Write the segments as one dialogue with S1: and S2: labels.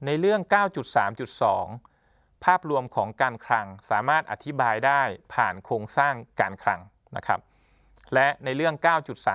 S1: ในเรื่อง 9.3.2 ภาพรวมของการคลังสามารถอธิบายได้ผ่านโครงสร้างการคลังนะครับและในเรื่อง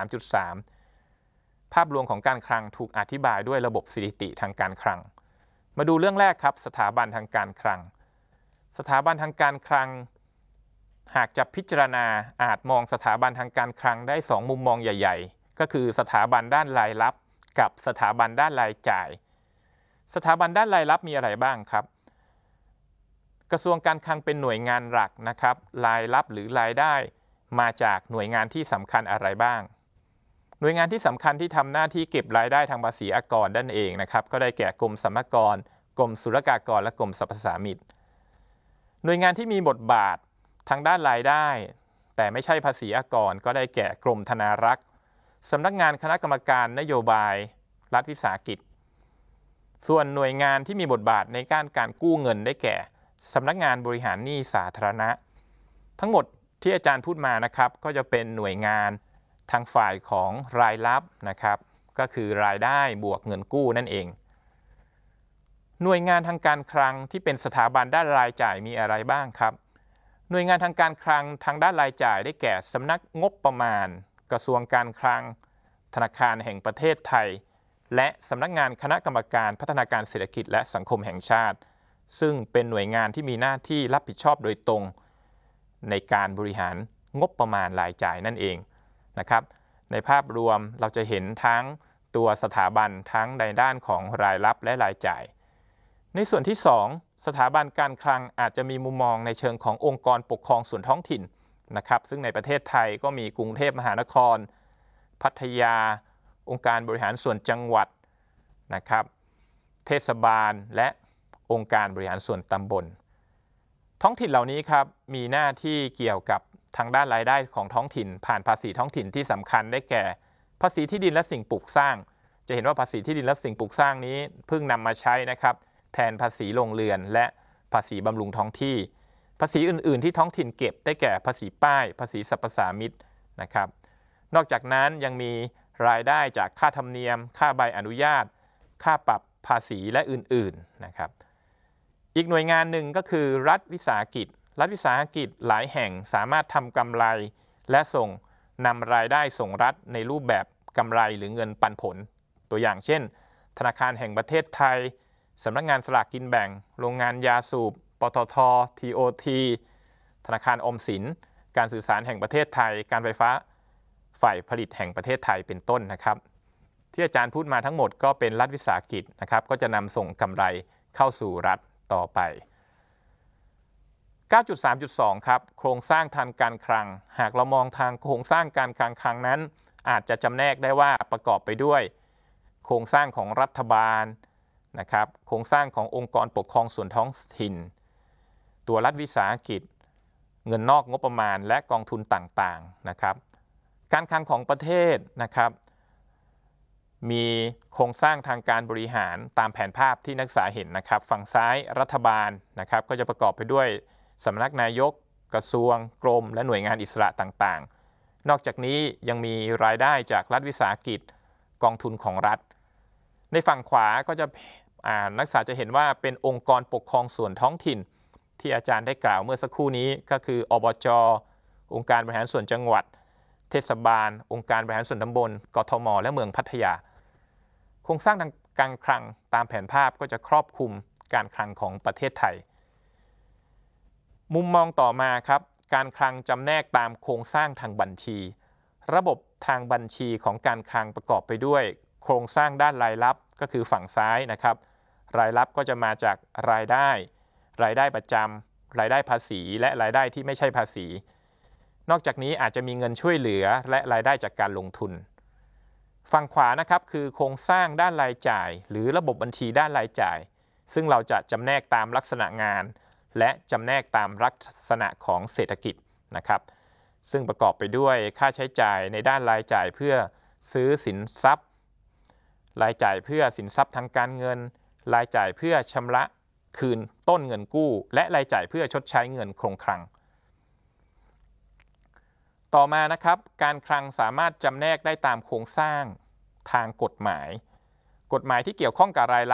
S1: 9.3.3 ภาพรวมของการคลังถูกอธิบายด้วยระบบสถิติทางการคลังมาดูเรื่องแรกครับสถาบันทางการคลังสถาบันทางการคลังหากจะพิจารณาอาจมองสถาบันทางการคลังได้2มุมมองใหญ่ๆก็คือสถาบันด้านรายรับกับสถาบันด้านรายจ่ายสถาบันด้านรายรับมีอะไรบ้างครับกระทรวงการคลังเป็นหน่วยงานหลักนะครับรายรับหรือรายได้มาจากหน่วยงานที่สำคัญอะไรบ้างหน่วยงานที่สำคัญที่ทำหน้าที่เก็บรายได้ทางภาษีอากรนั่นเองนะครับก็ได้แก่กรมสรรพากรกรมศุลกากรและกรมสรรพสามิตหน่วยงานที่มีบทบาททางด้านรายได้แต่ไม่ใช่ภาษีอากรก็ได้แก่กรมธนารักษ์สำนักงานคณะกรรมการนโยบายรัฐวิสาหกิจส่วนหน่วยงานที่มีบทบาทในการกู้เงินได้แก่สำนักงานบริหารหนี้สาธารณะทั้งหมดที่อาจารย์พูดมานะครับก็จะเป็นหน่วยงานทางฝ่ายของรายรับนะครับก็คือรายได้บวกเงินกู้นั่นเองหน่วยงานทางการคลังที่เป็นสถาบันด้านรายจ่ายมีอะไรบ้างครับหน่วยงานทางการคลังทางด้านรายจ่ายได้แก่สำนักงบประมาณกระทรวงการคลังธนาคารแห่งประเทศไทยและสำนักงานคณะกรรมการพัฒนาการเศรษฐกิจและสังคมแห่งชาติซึ่งเป็นหน่วยงานที่มีหน้าที่รับผิดชอบโดยตรงในการบริหารงบประมาณรายจ่ายนั่นเองนะครับในภาพรวมเราจะเห็นทั้งตัวสถาบันทั้งในด้านของรายรับและรายจ่ายในส่วนที่2สถาบันการคลังอาจจะมีมุมมองในเชิงขององค์กรปกครองส่วนท้องถิ่นนะครับซึ่งในประเทศไทยก็มีกรุงเทพมหานครพัทยาองค์การบริหารส่วนจังหวัดนะครับเทศบาลและองค์การบริหารส่วนตำบลท้องถิ่นเหล่านี้ครับมีหน้าที่เกี่ยวกับทางด้านรายได้ของท้องถิ่นผ่านภาษีท้องถิ่นที่สำคัญได้แก่ภาษีที่ดินและสิ่งปลูกสร้างจะเห็นว่าภาษีที่ดินและสิ่งปลูกสร้างนี้เพิ่งนำมาใช้นะครับแทนภาษีโรงเรือนและภาษีบำรุงท้องที่ภาษีอื่นๆที่ท้องถิ่นเก็บได้แก่ภาษีป้ายภาษีสรรพสามิตนะครับนอกจากนั้นยังมีรายได้จากค่าธรรมเนียมค่าใบอนุญาตค่าปรับภาษีและอื่นๆนะครับอีกหน่วยงานหนึ่งก็คือรัฐวิสาหกิจหลายแห่งสามารถทำกำไรและนำรายได้ส่งรัฐในรูปแบบกำไรหรือเงินปันผลตัวอย่างเช่นธนาคารแห่งประเทศไทยสำนักงานสลากกินแบ่งโรงงานยาสูบปตท. TOT ธนาคารออมสินการสื่อสารแห่งประเทศไทยการไฟฟ้าฝ่ายผลิตแห่งประเทศไทยเป็นต้นนะครับที่อาจารย์พูดมาทั้งหมดก็เป็นรัฐวิสาหกิจนะครับก็จะนำส่งกำไรเข้าสู่รัฐต่อไป 9.3.2 ครับโครงสร้างทางการคลังหากเรามองทางโครงสร้างการคลังนั้นอาจจะจำแนกได้ว่าประกอบไปด้วยโครงสร้างของรัฐบาลนะครับโครงสร้างขององค์กรปกครองส่วนท้องถิ่นตัวรัฐวิสาหกิจเงินนอกงบประมาณและกองทุนต่างๆนะครับการคลังของประเทศนะครับมีโครงสร้างทางการบริหารตามแผนภาพที่นักศึกษาเห็นนะครับฝั่งซ้ายรัฐบาลนะครับก็จะประกอบไปด้วยสำนักนายกกระทรวงกรมและหน่วยงานอิสระต่างๆนอกจากนี้ยังมีรายได้จากรัฐวิสาหกิจกองทุนของรัฐในฝั่งขวาก็จะนักศึกษาจะเห็นว่าเป็นองค์กรปกครองส่วนท้องถิ่นที่อาจารย์ได้กล่าวเมื่อสักครู่นี้ก็คืออบจ.องค์การบริหารส่วนจังหวัดเทศบาลองค์การบริหารส่วนตำบลกทม.และเมืองพัทยาโครงสร้างทางการคลังตามแผนภาพก็จะครอบคลุมการคลังของประเทศไทยมุมมองต่อมาครับการคลังจำแนกตามโครงสร้างทางบัญชีระบบทางบัญชีของการคลังประกอบไปด้วยโครงสร้างด้านรายรับก็คือฝั่งซ้ายนะครับรายรับก็จะมาจากรายได้ประจำรายได้ภาษีและรายได้ที่ไม่ใช่ภาษีนอกจากนี้อาจจะมีเงินช่วยเหลือและรายได้จากการลงทุนฝั่งขวานะครับคือโครงสร้างด้านรายจ่ายหรือระบบบัญชีด้านรายจ่ายซึ่งเราจะจำแนกตามลักษณะงานและจำแนกตามลักษณะของเศรษฐกิจนะครับซึ่งประกอบไปด้วยค่าใช้จ่ายในด้านรายจ่ายเพื่อซื้อสินทรัพย์รายจ่ายเพื่อสินทรัพย์ทางการเงินรายจ่ายเพื่อชำระคืนต้นเงินกู้และรายจ่ายเพื่อชดใช้เงินคงคลังต่อมานะครับการคลังสามารถจำแนกได้ตามโครงสร้างทางกฎหมายที่เกี่ยวข้องกับรายรับ